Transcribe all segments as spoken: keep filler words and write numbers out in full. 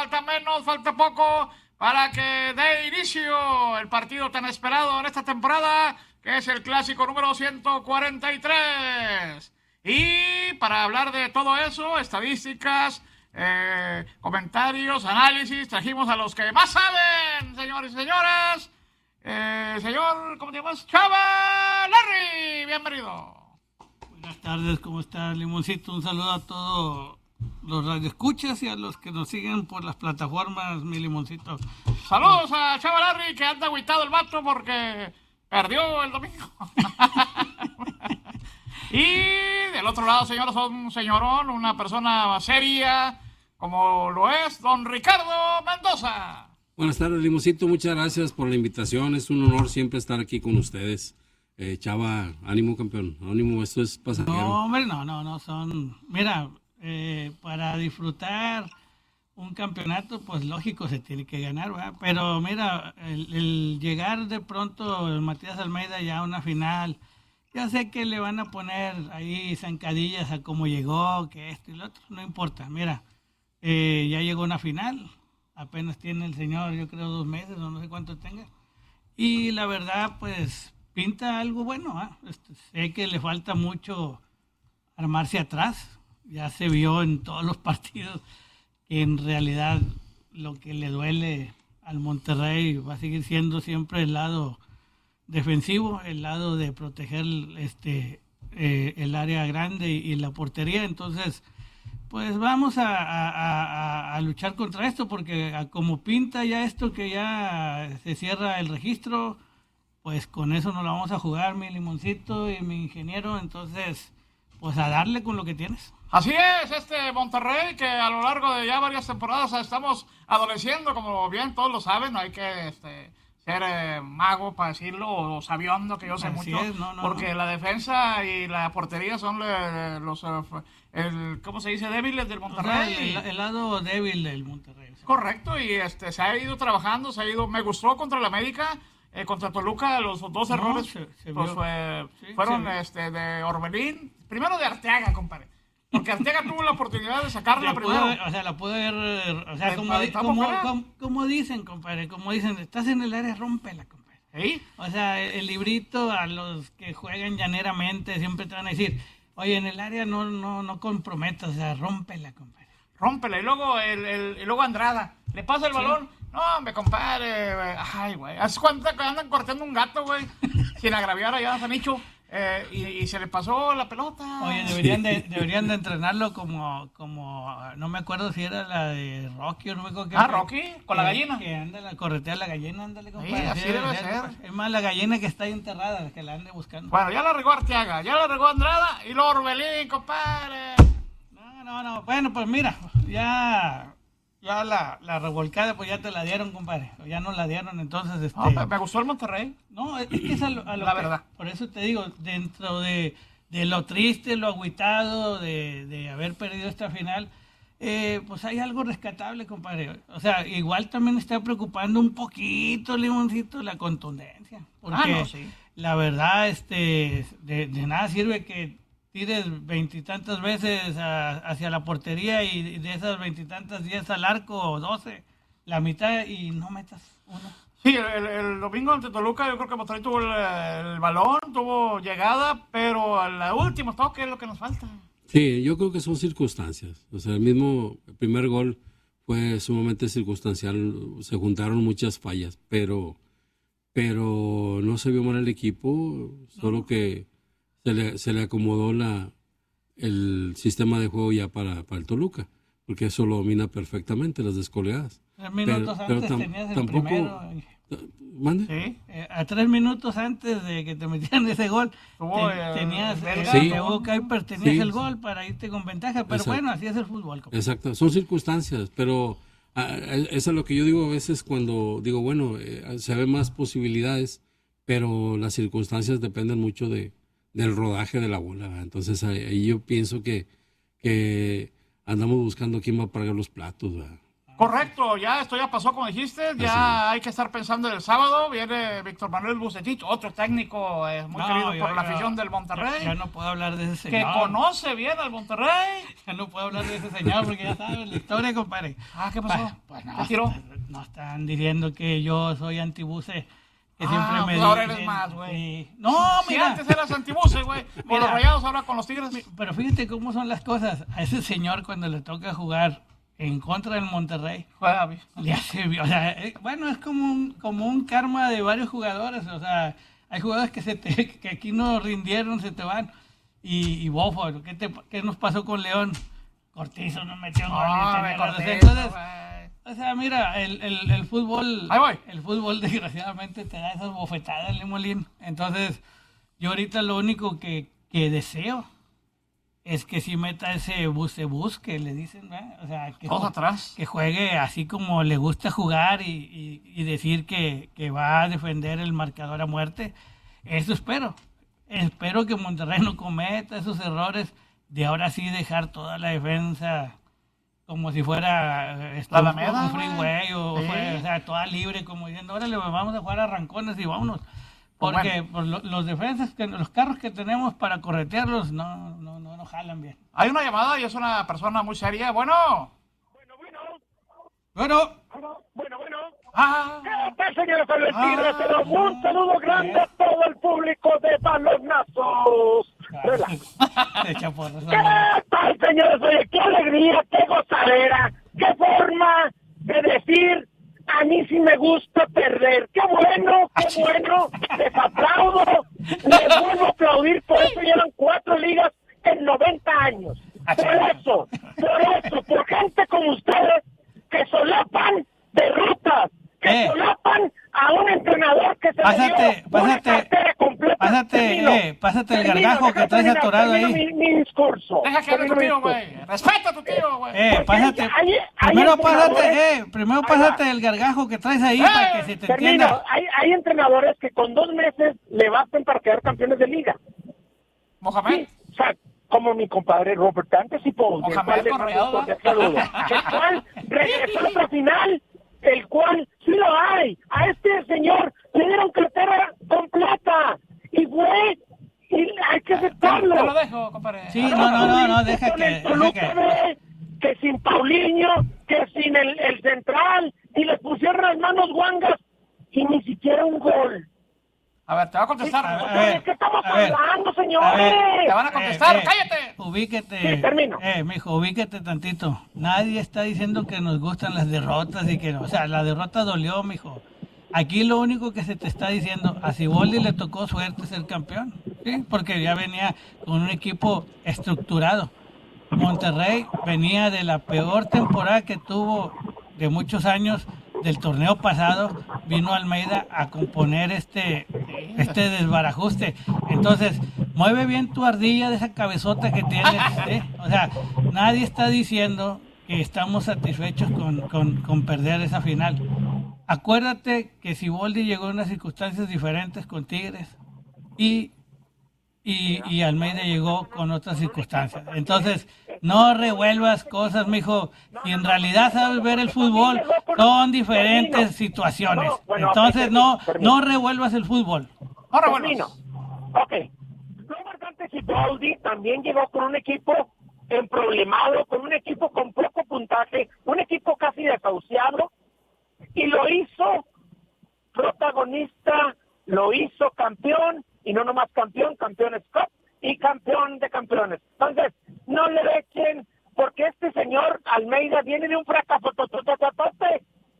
falta menos, falta poco para que dé inicio el partido tan esperado en esta temporada, que es el clásico número ciento cuarenta y tres. Y para hablar de todo eso, estadísticas, eh, comentarios, análisis, trajimos a los que más saben, señores y señoras. Eh, señor, ¿cómo te llamas? Chava Larry, bienvenido. Buenas tardes, ¿cómo está, Limoncito? Un saludo a todos los radioescuchas y a los que nos siguen por las plataformas, mi Limoncito. Saludos a Chava Larry, que anda agüitado el vato porque perdió el domingo. Y del otro lado, señores, un señorón, una persona seria, como lo es don Ricardo Mendoza. Buenas tardes, Limoncito, muchas gracias por la invitación, es un honor siempre estar aquí con ustedes. Eh, Chava, ánimo, campeón, ánimo, esto es pasajero. No, hombre, no, no, no, son, mira, eh, para disfrutar un campeonato, pues lógico, se tiene que ganar, ¿verdad? Pero mira, el, el llegar de pronto el Matías Almeida ya a una final, ya sé que le van a poner ahí zancadillas a cómo llegó, que esto y lo otro, no importa, mira, eh, ya llegó a una final, apenas tiene el señor, yo creo, dos meses o no sé cuánto tenga, y la verdad, pues, pinta algo bueno, ¿eh? Este, sé que le falta mucho armarse atrás, ya se vio en todos los partidos que en realidad lo que le duele al Monterrey va a seguir siendo siempre el lado defensivo, el lado de proteger este eh, el área grande y, y la portería. Entonces, pues vamos a, a, a, a luchar contra esto, porque a como pinta ya esto, que ya se cierra el registro, pues con eso nos la vamos a jugar, mi Limoncito y mi ingeniero. Entonces, pues a darle con lo que tienes. Así es, este Monterrey, que a lo largo de ya varias temporadas estamos adoleciendo, como bien todos lo saben, no hay que este, ser eh, mago para decirlo, o sabiondo, que yo sé Así mucho, es, no, no, porque no. la defensa y la portería son le, los, eh, el, ¿cómo se dice?, débiles del O sea, Monterrey. el, el lado débil del Monterrey. O sea. Correcto, y este se ha ido trabajando, se ha ido, me gustó contra el América, eh, contra Toluca, los dos No, errores se- se pues, vio. fue- Sí, fueron se vio. este, de Orbelín, primero de Arteaga, compadre. Porque Arteaga tuvo la oportunidad de sacarla La pudo primero. haber- o sea, la pudo haber, eh, o sea, Le- como, la di- dejamos como, fuera. como, como dicen, compadre, como dicen, estás en el área, rómpela, compadre. ¿Sí? O sea, el librito a los que juegan llaneramente siempre te van a decir, oye, en el área no, no, no comprometas, o sea, rómpela, compadre. Rómpela. Y luego, el, el, y luego Andrada. Le pasa el Sí. balón. No, me compadre, güey. Ay, güey. ¿Hace cuánto que andan cortando un gato, güey? Sin agraviar allá a Sanicho. Eh, y, y se le pasó la pelota. Oye, deberían de, deberían de entrenarlo como, como, no me acuerdo si era la de Rocky o no me acuerdo qué. Ah, que- Rocky, con la que- gallina. Que anda la corretea la gallina, ándale, compadre. Sí, así debe ser. Es más, la gallina que está ahí enterrada, que la ande buscando. Bueno, ya la regó Arteaga, ya la regó Andrada y luego Orbelín, compadre. No, no, no. Bueno, pues mira, ya, ya la, la revolcada, pues ya te la dieron, compadre. O ya no la dieron, entonces, este... No, me, me gustó el Monterrey. No, es que es a lo, a lo La que- verdad. Por eso te digo, dentro de, de lo triste, lo agüitado de, de haber perdido esta final, eh, pues hay algo rescatable, compadre. O sea, igual también está preocupando un poquito, Limoncito, la contundencia. Porque Ah, no, sí. la verdad, este, de, de nada sirve que tires veintitantas veces a- hacia la portería y de esas veintitantas diez al arco o doce, la mitad y no metas uno. Sí, el, el domingo ante Toluca yo creo que Monterrey tuvo el, el balón, tuvo llegada, pero al último toque es lo que nos falta. Sí, yo creo que son circunstancias. O sea, el mismo el primer gol fue sumamente circunstancial, se juntaron muchas fallas, pero, pero no se vio mal el equipo, solo que se le, se le acomodó la, el sistema de juego ya para, para el Toluca, porque eso lo domina perfectamente, las descolgadas. Tres minutos Pero- pero antes tam- tenías el tampoco- primero. ¿Mande? Sí, Eh, a tres minutos antes de que te metieran ese gol, Tuvo, te- eh, tenías belga, el Sí. de Hugo Kuiper, tenías Sí, el sí. gol para irte con ventaja. Pero Exacto. bueno, así es el fútbol. compadre. Exacto, son circunstancias, pero ah, eso es lo que yo digo a veces cuando digo, bueno, eh, se ven más posibilidades, pero las circunstancias dependen mucho de, del rodaje de la bola, ¿verdad? Entonces ahí, ahí yo pienso que, que andamos buscando quién va a pagar los platos, ¿verdad? Correcto, ya esto ya pasó como dijiste, ya Así. hay que estar pensando en el sábado, viene Víctor Manuel Bucetich, otro técnico eh, muy No, querido yo- por la yo- afición del Monterrey, Ya no puedo hablar de ese que señor. conoce bien al Monterrey. Ya no puedo hablar de ese señor porque ya sabes la historia, compadre. Ah, ¿qué pasó? Pues, pues no, ¿Qué tiró? no están diciendo que yo soy antibuce. Que Ah, siempre me pues ahora dicen, eres más, güey. sí. No, Si mira. antes eras antibuce, güey, con Mira. los Rayados, ahora con los Tigres. Pero fíjate cómo son las cosas. A ese señor cuando le toca jugar en contra del Monterrey, Juega bien. le hace, o sea, eh, bueno, es como un, como un karma de varios jugadores. O sea, hay jugadores que se te, que aquí no rindieron, se te van. Y, y Bofo, ¿qué, te, ¿qué nos pasó con León? Cortizo no metió gol. Ah, y me tenía los- acordé, Entonces, güey. o sea, mira, el, el, el fútbol, Ahí voy. el fútbol desgraciadamente te da esas bofetadas, Limolín. Entonces, yo ahorita lo único que, que deseo es que si meta ese bucebús que le dicen, ¿verdad? O sea, que, Todos ju- atrás. que juegue así como le gusta jugar y, y- y decir que, que va a defender el marcador a muerte. Eso espero. Espero que Monterrey no cometa esos errores de ahora sí dejar toda la defensa como si fuera eh, esto, La Alameda, un güey. freeway o, Sí. fue- o sea, toda libre, como diciendo, órale, vamos a jugar a arrancones y vámonos. Pues Porque pues, lo- los defensas, que los carros que tenemos para corretearlos no, no, no, no jalan bien. Hay una llamada y es una persona muy seria. Bueno. Bueno, bueno, Bueno, bueno, bueno, bueno. Ah, ¿Qué tal, señores Valentinas? Ah, Un saludo grande a todo el público de Balonazos. Relax. de chaporros. ¿Qué tal, señores? Oye, qué alegría, qué gozadera, qué forma de decir, a mí sí me gusta perder. Qué bueno, qué bueno, les aplaudo, les vuelvo a aplaudir, por eso llevan cuatro ligas en noventa años. Por eso, por eso, por gente como ustedes que solapan derrotas, que Eh. solapan a un entrenador que se Pásate, le dio una pásate, cartera completa. pásate, Termino, eh, pásate el termino, gargajo deja que traes terminar, atorado termino ahí. Mi, mi discurso. deja que hable tu termino mi tío, discurso. güey. Respeta a tu tío, güey. Eh, Porque pásate, hay- hay- hay primero entrenadores- pásate, eh, primero Ahí pásate va. el gargajo que traes ahí Eh, para que se te Termino. entienda. Hay, hay entrenadores que con dos meses le bastan para quedar campeones de liga. Mohamed. Sí, o sea, como mi compadre Robert Dantes y Paul, el Mohamed cual le con mando Rayado, un cordial saludo. El cual regresó a otra final, el cual sí lo hay. A este señor le dieron cartera completa y fue, y hay que aceptarlo. Te lo dejo, compadre. Sí, no, no, no, no, deja Con que, el deja Toluca que, B, que sin Paulinho, que sin el, el central, y les pusieron las manos guangas y ni siquiera un gol. A ver, te va a contestar. A güey. ver, ¿De qué estamos a ver, hablando, a señores? ver. Te van a contestar. Eh, eh, ¡Cállate! Ubíquete. Sí, termino. Eh, mijo, ubíquete tantito. Nadie está diciendo que nos gustan las derrotas y que no. O sea, la derrota dolió, mijo. Aquí lo único que se te está diciendo, a Siboldi le tocó suerte ser campeón, ¿sí? Porque ya venía con un equipo estructurado. Monterrey venía de la peor temporada que tuvo de muchos años del torneo pasado. Vino Almeida a componer este, este desbarajuste. Entonces, mueve bien tu ardilla de esa cabezota que tienes, ¿sí? O sea, nadie está diciendo que estamos satisfechos con, con, con perder esa final. Acuérdate que Siboldi llegó en unas circunstancias diferentes con Tigres y, y, y Almeida llegó con otras circunstancias. Entonces, no revuelvas cosas, mijo. Si en realidad sabes ver el fútbol, son diferentes situaciones. Entonces, no, no revuelvas el fútbol. Ahora, Termino. bueno. Ok. Robert Dantes y Baldi también llegó con un equipo emproblemado, con un equipo con poco puntaje, un equipo casi desahuciado, y lo hizo protagonista, lo hizo campeón, y no nomás campeón, campeones Cup y campeón de campeones. Entonces, no le echen, porque este señor Almeida viene de un fracaso tototototote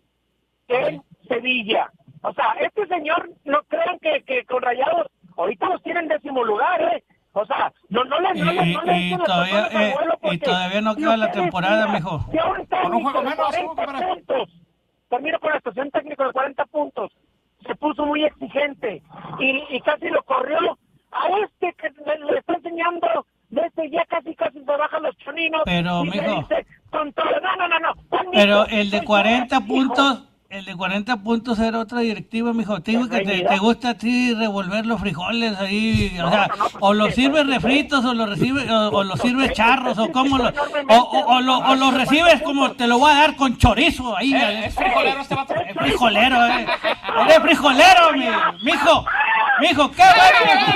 en Sevilla. O sea, este señor, no crean que, que con Rayados, ahorita los tienen en décimo lugar, ¿eh? O sea, no, no le, no le, no le Y- y echen las todavía, personas al eh, vuelo y porque todavía no si queda la usted temporada, decía mijo. que un Con un juego técnico de menos, cuarenta compadre. puntos, termino con esto, si un técnico de cuarenta puntos se puso muy exigente y, y casi lo corrió a este que le, le está enseñando, de este ya casi casi se bajan los choninos. Pero, y le mijo. dice, con todo, no, no, no, no. Juanito, Pero el de hijo, cuarenta hijo, puntos, el de de cuarenta puntos era otra directiva, mijo. Te digo que te, te gusta a ti revolver los frijoles ahí, o sea, o los sirves refritos, o los recibes, o, o los sirves charros, o como los, o, o, o, lo, o los recibes como te lo voy a dar con chorizo ahí. Eh, ¿Es frijolero este vato? Es frijolero, eh. Eres frijolero, mi, mijo. Mijo, qué bueno.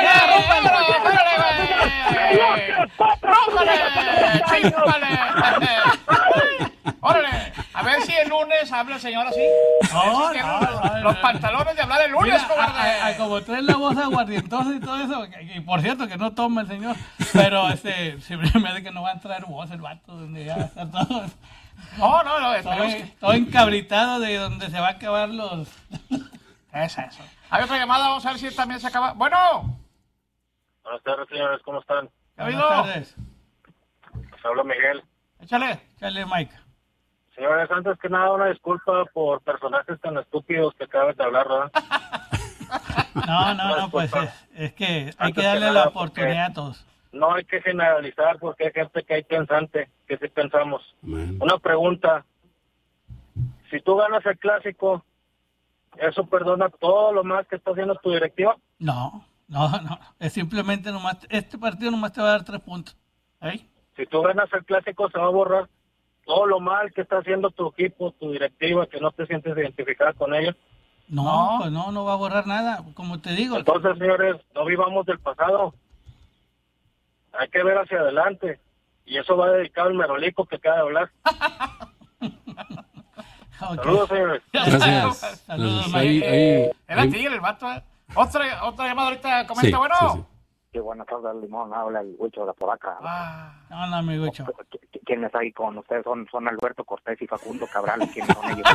¡Rómpale! ¡Chúpale! ¡Órale! A ver si el lunes habla el señor así. No, Si no, los, no, los no. pantalones de hablar el lunes, Mira, cobarde. a- a- a como trae la voz aguardientosa y todo eso, y por cierto que no toma el señor, pero este, siempre me hace que no va a traer voz el vato, donde ya está todo, No, no, no, todo, esperemos que... todo encabritado de donde se va a acabar los... Es eso. Hay otra llamada, vamos a ver si también se acaba. Bueno, Buenas tardes, señores, ¿cómo están? ¿qué ha habido? Buenas tardes. Les habla Miguel. Échale. Chale, Mike. Señores, antes que nada, una disculpa por personajes tan estúpidos que acabas de hablar, ¿verdad? No, no, no, pues es, es que hay Antes que que darle nada, la oportunidad a todos. No hay que generalizar porque hay gente que hay pensante, que sí pensamos. Amén. Una pregunta. Si tú ganas el clásico, ¿eso perdona todo lo más que está haciendo tu directiva? No, no, no, es simplemente nomás, este partido nomás te va a dar tres puntos. ¿Eh? Si tú ganas el clásico, se va a borrar todo lo mal que está haciendo tu equipo, tu directiva, que no te sientes identificada con ellos. No, No. pues no, no va a borrar nada, como te digo. Entonces, señores, no vivamos del pasado. Hay que ver hacia adelante. Y eso va dedicado al merolico que acaba de hablar. Ok. Saludos, señores. Gracias. Saludos, Gracias. Ahí- ahí- Era ahí- tigre el vato, ¿eh? Otra, otra llamada ahorita, comenta, sí, bueno. sí, sí. Qué buenas tardes, Limón. Habla el huicho de la Podaca. Ah, No, no, amigo, hecho. ¿Qui- ¿Quién está ahí con ustedes? Son, son Alberto Cortés y Facundo Cabral. ¿Quiénes son ellos?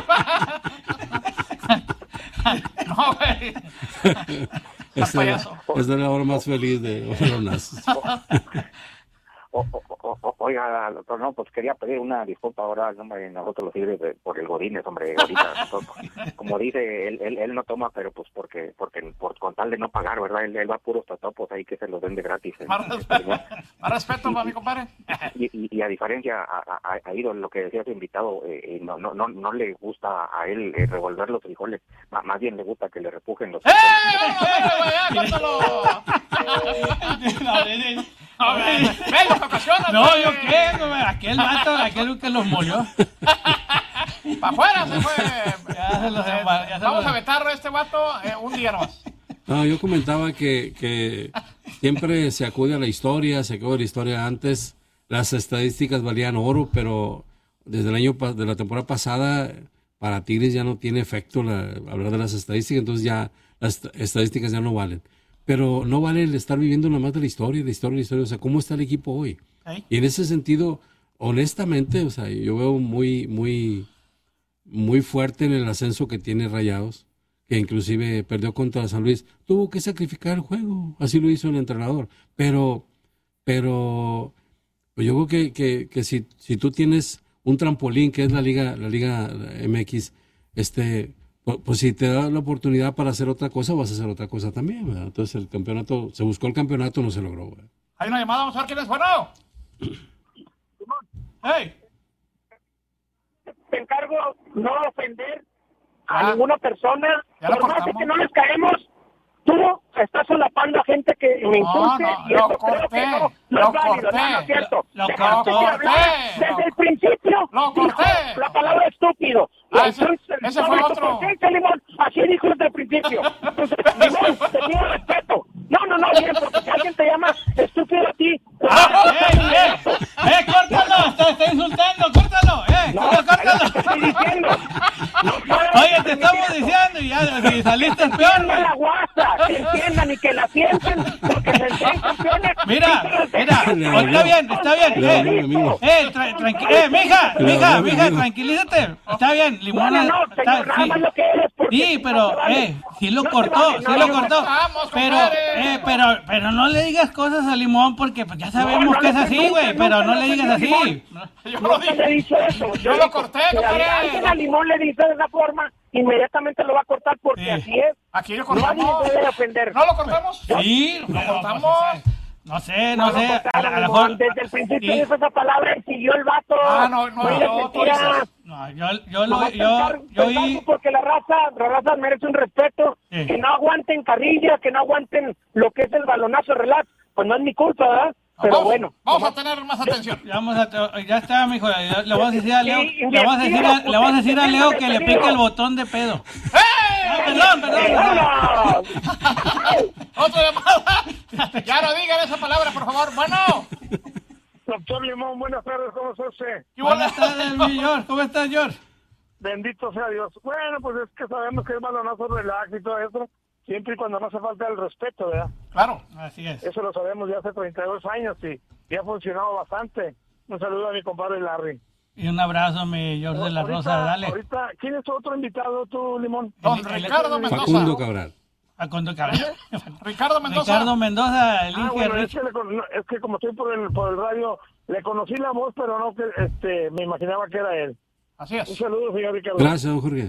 no, güey. Esta era, payaso. esta era la hora más feliz de Oronas. O, o, o, o- oiga, doctor, no, pues quería pedir una disculpa ahora al nombre de nosotros los tigres de- por el Godínez, hombre. Ahorita, to- como dice, él, él, él no toma, pero pues porque, porque por con tal de no pagar, ¿verdad? Él, él va a puros tatopos ahí que se los den de gratis. ¿eh? Más respeto, más respeto para mi compadre. Y, y, y a diferencia a, a, a Ido, lo que decía su invitado, eh, eh, no, no, no, no le gusta a él eh, revolver los frijoles, M- más bien le gusta que le repujen los ¡Eh! frijoles. ¡Córtalo! A ver, ven, lo que ocasiona. No, yo qué, güey, aquel vato, aquel que los molió. Para afuera se fue. Ya se los embar- ya se Vamos los- a vetar a este vato eh, un día nomás. No, yo comentaba que, que siempre se acude a la historia, se acude a la historia antes. Las estadísticas valían oro, pero desde el año pa- de la temporada pasada para Tigres ya no tiene efecto la, hablar de las estadísticas, entonces ya las est- estadísticas ya no valen. Pero no vale el estar viviendo nada más de la historia, de la historia, de la historia, o sea, ¿cómo está el equipo hoy? Ahí. Y en ese sentido, honestamente, o sea, yo veo muy, muy, muy fuerte en el ascenso que tiene Rayados, que inclusive perdió contra San Luis. Tuvo que sacrificar el juego, así lo hizo el entrenador. Pero, pero, pues yo creo que, que, que si, si tú tienes un trampolín, que es la Liga, la Liga M X, este, pues, pues si te da la oportunidad para hacer otra cosa, vas a hacer otra cosa también, ¿verdad? Entonces el campeonato, se buscó el campeonato, no se logró, ¿verdad? Hay una llamada, vamos a ver quién es. Bueno. ¡Hey! Te encargo no ofender a Ah. ninguna persona, Ya lo por más de cortamos. que no les caemos. Tú estás solapando a gente que me insulte no, y lo eso creo corté, que no, no lo es válido, corté. no, no es cierto. Lo Te- corté. te quiero hablar Desde Lo- el principio lo dijo corté. la palabra estúpido. Ah, ese- Entonces, ese no fue me otro. soporté, Limón, así dijo desde el principio. Entonces, Limón, te pido respeto. No, no, no, bien, porque si alguien te llama estúpido a ti, ¡Ah, eh, eh! ¡Eh, córtalo! ¡Está, está insultando! ¡Córtalo! ¡Eh, no, córtalo, es lo que te córtalo! estoy diciendo. No puedes Oye, te estamos permitir diciendo y ya, si saliste peor, entiendan güey. la guasa, que entiendan y que la sienten, porque se entienden campeones. Mira, mira, Le oh, está bien, está bien. Le habló mi Eh, amigo. eh, tra- tranqui- eh, mija, Le mija, habló mi mija, amigo. tranquilízate. Está bien, No, Limona. no, no, está- señor, nada sí. más lo que eres. porque Sí, no pero, se vale. eh, sí lo No se cortó, vale, sí no, lo no, cortó. Vamos, Pero, compadre. eh, pero, pero no le digas cosas a Limón porque pues ya sabemos no que es le- así, nunca, güey, nunca pero no le le digas ofendió a así. Limón. Yo No lo se le dije. dicho eso. Yo lo digo, corté, si compadre. alguien a Limón le dice de esa forma, inmediatamente lo va a cortar porque Sí. así es. Aquí lo Nadie cortamos. debe ofender. ¿No lo cortamos? Sí, Lo pero, cortamos. pues, No sé, no, no sé. No, a la, a la mejor... Desde el principio sí. dijo esa palabra y siguió el vato. Ah, no, no, no, yo, tú dices. No, yo, yo, no, lo, yo, yo, yo porque la raza, la raza merece un respeto, sí. Que no aguanten carrilla, que no aguanten lo que es el balonazo relax, pues no es mi culpa, ¿verdad? Pero vamos, bueno. Vamos nomás, a tener más atención. Ya, vamos a, ya está, mijo. Ya, le vamos a decir a Leo, sí, le vamos a decir a, le vamos a decir a Leo que le pique el botón de pedo. ¡Eh! Ah, perdón, perdón. perdón. Otra llamada. Ya no digan esa palabra, por favor. Bueno. Doctor Limón, buenas tardes, ¿cómo está usted? Buenas tardes, mi George. ¿Cómo estás, George? Bendito sea Dios. Bueno, pues es que sabemos que es balonazo relax y todo eso, siempre y cuando no hace falta el respeto, ¿verdad? Claro, así es. Eso lo sabemos ya hace treinta y dos años y, y ha funcionado bastante. Un saludo a mi compadre Larry. Y un abrazo, mi George no, de la ahorita, Rosa, dale. Ahorita, ¿quién es tu otro invitado, tú, Limón? Don el, Ricardo el, Mendoza. Facundo Cabral. Facundo Cabral. Ricardo Mendoza. Ricardo Mendoza, el ah, bueno, es, que le, es que como estoy por el, por el radio, le conocí la voz, pero no que este, me imaginaba que era él. Así es. Un saludo, señor Ricardo. Gracias, don Jorge.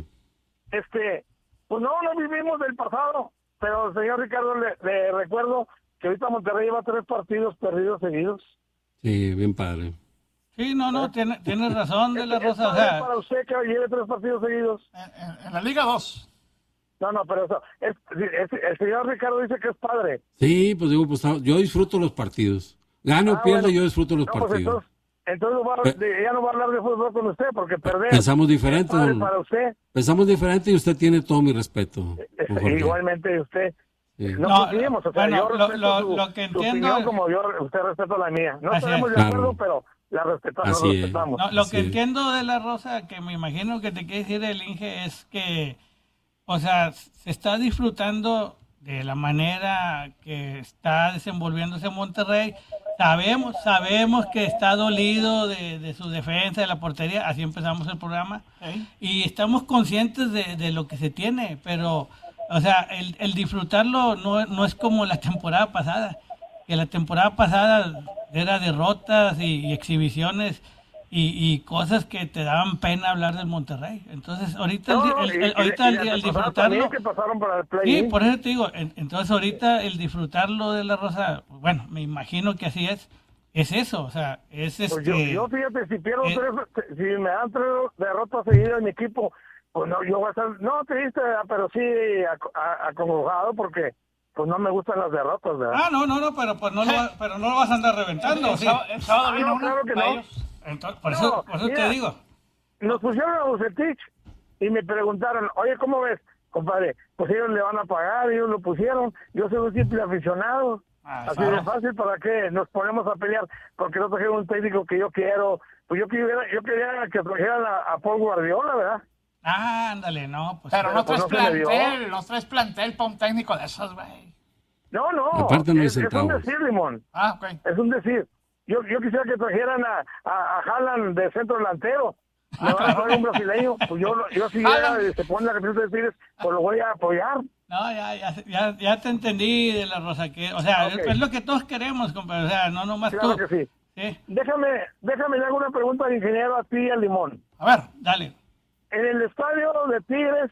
Este, pues no, no vivimos del pasado, pero señor Ricardo, le, le recuerdo que ahorita Monterrey lleva tres partidos perdidos seguidos. Sí, bien padre. Sí, no, no, tiene, tiene razón de la Rosa. ¿Es o sea, para usted que lleve tres partidos seguidos? En, en, en la Liga dos. No, no, pero eso, es, es, el señor Ricardo dice que es padre. Sí, pues digo, pues yo disfruto los partidos. Gane o ah, pierda, bueno. yo disfruto los no, pues partidos. entonces, entonces va a, Pe ya no va a hablar de fútbol con usted, porque perder Pensamos diferente, es padre don, para usted. Pensamos diferente y usted tiene todo mi respeto. Igualmente usted. Sí. No, no coincidimos, o sea, bueno, yo lo, respeto lo, su, lo que su entiendo opinión como yo, usted respeta la mía. No Así estamos es. de acuerdo, Claro. pero la respetamos, Así lo es. respetamos. No, lo Así que es. entiendo de la Rosa, que me imagino que te quiere decir el Inge, es que, o sea, se está disfrutando de la manera que está desenvolviéndose Monterrey. Sabemos, sabemos que está dolido de, de su defensa, de la portería, así empezamos el programa, ¿Eh? y estamos conscientes de, de lo que se tiene, pero, o sea, el, el disfrutarlo no, no es como la temporada pasada, que la temporada pasada era derrotas y, y exhibiciones y, y cosas que te daban pena hablar del Monterrey. Entonces, ahorita No, el, el, y- el- y- ahorita y el, las el pasadas también disfrutarlo... que pasaron para el Sí, play-in. por eso te digo, en- entonces ahorita el disfrutarlo de la Rosa, bueno, me imagino que así es, es eso, o sea, es este... Pues yo, yo fíjate, si pierdo eh, tres, si me dan tres derrotas seguidas en mi equipo, pues no, yo voy a estar, no triste, ¿verdad? Pero sí ac- a- acongojado porque pues no me gustan las derrotas, ¿verdad? Ah, no, no, no, pero pues no lo, va- pero no lo vas a andar reventando, El ¿sí? sábado, el sábado Ah, viene no, una claro que para no. ellos. Entonces, por No, eso, por eso mira. te digo. Nos pusieron a Bucetich y me preguntaron, oye, ¿cómo ves, compadre? Pues ellos le van a pagar, ellos lo pusieron, yo soy un simple aficionado. Ah, Así claro. de fácil, ¿para qué nos ponemos a pelear? Porque no trajeron un técnico que yo quiero. Pues yo quería, yo quería que trajeran a, a Paul Guardiola, ¿verdad? Ah, ándale, no, pues... Pero no pues traes no se le dio. plantel, no traes plantel para un técnico de esos, güey. No, no. Aparte no hay es, es un centavos. decir, Limón. Ah, ok. Es un decir. Yo, yo quisiera que trajeran a, a, a Haaland de centro delantero. Me van a traer un brasileño. Pues yo, yo si Haaland. llega y se pone la camiseta de Tigres, pues lo voy a apoyar. No, ya, ya, ya, ya te entendí de la Rosa, que, o sea, Ok. es, es lo que todos queremos, compadre, o sea, no nomás Claro tú. que sí. Sí, Déjame, déjame le hago una pregunta al ingeniero a ti y a Limón. A ver, dale. En el estadio de Tigres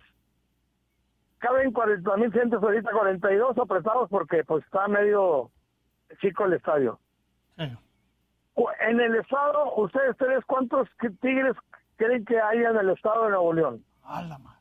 caben cuarenta mil gentes ahorita, cuarenta y dos apretados porque pues está medio chico el estadio. Sí. Cu- En el estado, ustedes tres, ¿cuántos que- Tigres creen que hay en el estado de Nuevo León? a la madre.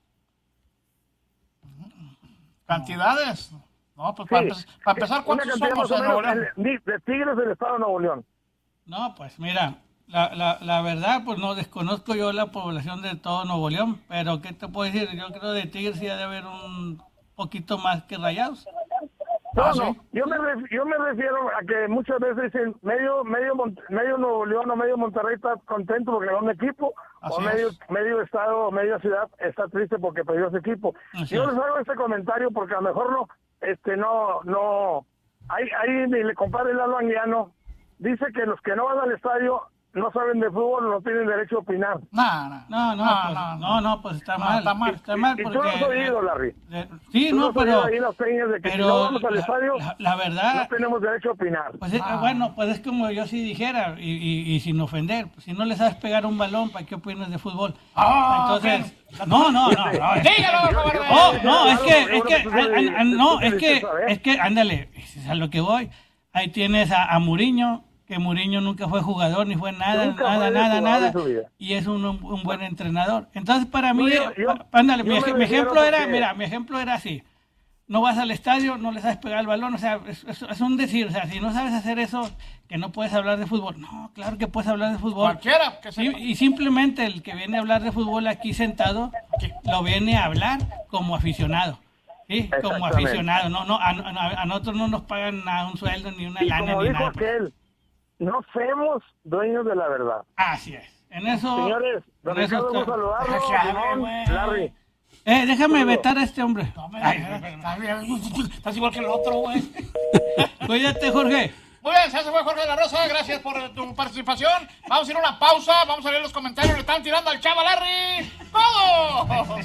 ¿Cantidades? No, pues Sí. para, empe- para empezar, Una ¿cuántos cantidad somos más en o Nuevo menos León? en- de Tigres del estado de Nuevo León. No, pues mira, la, la, la verdad, pues no desconozco yo la población de todo Nuevo León, pero ¿qué te puedo decir? Yo creo de Tigres sí ha de haber un poquito más que Rayados. No, Ah, no, ¿sí? yo me, ref- yo me refiero a que muchas veces dicen medio medio Mont- medio Nuevo León o medio Monterrey está contento porque ganó un equipo, Así o medio es. medio estado o media ciudad está triste porque perdió ese equipo. Así yo es. les hago este comentario porque a lo mejor no, este no, no, ahí, ahí mi compadre Lalo Anguiano dice que los que no van al estadio no saben de fútbol, no tienen derecho a opinar. No, no, No, no, no, pues, no, no, no, pues está No, mal. está mal. Está mal Y tú porque... lo has oído, Larry. de- sí, Tú no, lo has oído pero... ahí las señas de que si Pero no vamos al la, estadio, la- la verdad... no tenemos derecho a opinar. Pues es- Ah. bueno, pues es como yo sí dijera, y, y, y sin ofender, pues si no le sabes pegar un balón, ¿para qué opinas de fútbol? Ah, Entonces, no, no, no, no. Dígalo, cobarde. Oh, no, es que, es Seguro que, que tú sí- an- an- no, tú sí es que, sabes. es que, ándale, es a lo que voy. Ahí tienes a, a Mourinho, que Mourinho nunca fue jugador, ni fue nada, Nunca nada, fue nada, jugador nada, en su vida. y es un, un buen entrenador. Entonces, para mí, No, yo- yo- pa- ándale, yo mi, me ej- mi refiero ejemplo era, porque- mira, mi ejemplo era así. No vas al estadio, no le sabes pegar el balón, o sea, es, es- es un decir, o sea, si no sabes hacer eso, que no puedes hablar de fútbol. No, claro que puedes hablar de fútbol. Cualquiera que Sí, sepa. y simplemente el que viene a hablar de fútbol aquí sentado, lo viene a hablar como aficionado. Sí, como Exactamente. aficionado. No, no, a, a- a nosotros no nos pagan nada, un sueldo, ni una Y lana, como ni dijo nada. aquel, no somos dueños de la verdad. Así es. En eso. Señores, don en eso Ricardo, está- vamos a saludarlo. Déjame, Simón, güey. Larry. Eh, déjame vetar a este hombre. No, me- Ay, estás bien, estás igual que el otro, güey. cuídate, Jorge. Muy bien, se fue Jorge de la Rosa, gracias por tu participación. Vamos a ir a una pausa, vamos a leer los comentarios, le están tirando al Chava Larry. ¡Todos!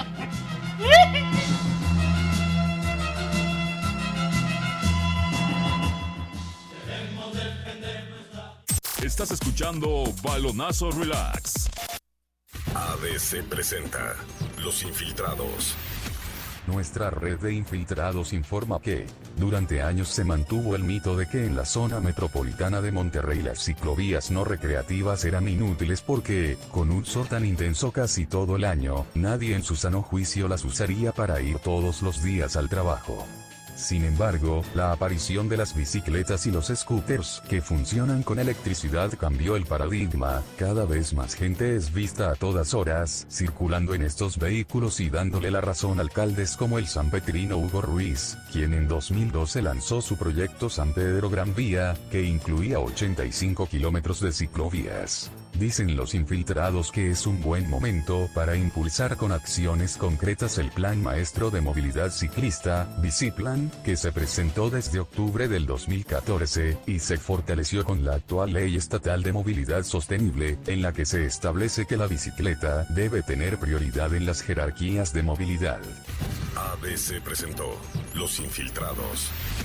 Estás escuchando Balonazo Relax. A B C presenta Los Infiltrados. Nuestra red de infiltrados informa que, durante años se mantuvo el mito de que en la zona metropolitana de Monterrey las ciclovías no recreativas eran inútiles porque, con un sol tan intenso casi todo el año, nadie en su sano juicio las usaría para ir todos los días al trabajo. Sin embargo, la aparición de las bicicletas y los scooters, que funcionan con electricidad, cambió el paradigma. Cada vez más gente es vista a todas horas, circulando en estos vehículos y dándole la razón a alcaldes como el sanpetrino Hugo Ruiz, quien en dos mil doce lanzó su proyecto San Pedro Gran Vía, que incluía ochenta y cinco kilómetros de ciclovías. Dicen los infiltrados que es un buen momento para impulsar con acciones concretas el Plan Maestro de Movilidad Ciclista, Biciplan, que se presentó desde octubre del dos mil catorce, y se fortaleció con la actual Ley Estatal de Movilidad Sostenible, en la que se establece que la bicicleta debe tener prioridad en las jerarquías de movilidad. A B C presentó Los Infiltrados.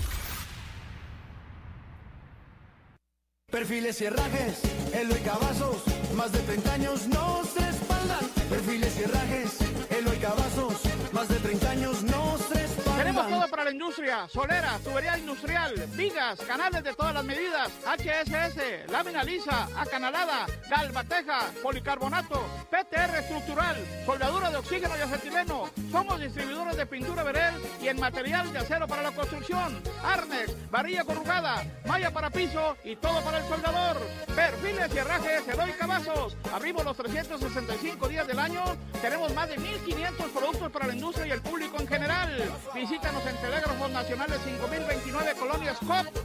Perfiles y herrajes, Eloy Cavazos, más de treinta años nos respaldan. Perfiles y herrajes, Eloy Cavazos, más de treinta años nos respaldan. Tenemos todo para la industria, solera, tubería industrial, vigas, canales de todas las medidas, H S S, lámina lisa, acanalada, galvateja, policarbonato, P T R estructural, soldadura de oxígeno y acetileno. Somos distribuidores de pintura Verel y en material de acero para la construcción, Arnex, varilla corrugada, malla para piso y todo para el soldador. Perfiles y herrajes, Eloy Cavazos. Abrimos los trescientos sesenta y cinco días del año. Tenemos más de mil quinientos productos para la industria y el público en general. Visítanos en Telégrafos Nacionales cinco mil veintinueve, Colonia Scott,